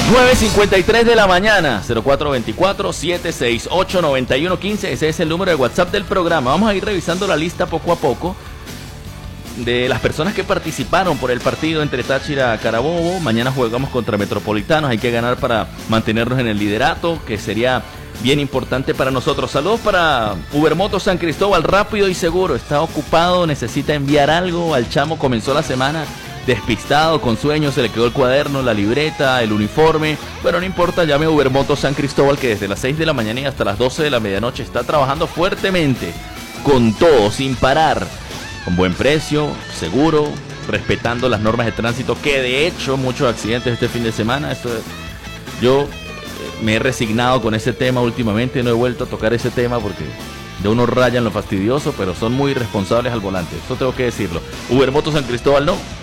9:53 de la mañana, 0424-768-9115. Ese es el número de WhatsApp del programa. Vamos a ir revisando la lista poco a poco de las personas que participaron por el partido entre Táchira y Carabobo. Mañana jugamos contra Metropolitanos. Hay que ganar para mantenernos en el liderato, que sería bien importante para nosotros. Saludos para Ubermoto San Cristóbal, rápido y seguro. Está ocupado, necesita enviar algo. Al chamo comenzó la semana despistado, con sueños, se le quedó el cuaderno, la libreta, el uniforme. Bueno, no importa, llame a Ubermoto San Cristóbal, que desde las 6 de la mañana y hasta las 12 de la medianoche está trabajando fuertemente, con todo, sin parar, con buen precio, seguro, respetando las normas de tránsito, que de hecho muchos accidentes este fin de semana. Yo me he resignado con ese tema últimamente, no he vuelto a tocar ese tema porque de uno rayan lo fastidioso, pero son muy irresponsables al volante, eso tengo que decirlo. Ubermoto San Cristóbal no.